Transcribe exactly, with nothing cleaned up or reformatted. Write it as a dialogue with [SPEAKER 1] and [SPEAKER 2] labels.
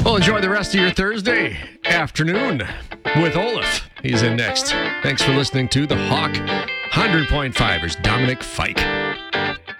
[SPEAKER 1] Well, enjoy the rest of your Thursday afternoon with Olaf. He's in next. Thanks for listening to The Hawk. one hundred point five is Dominic Fike.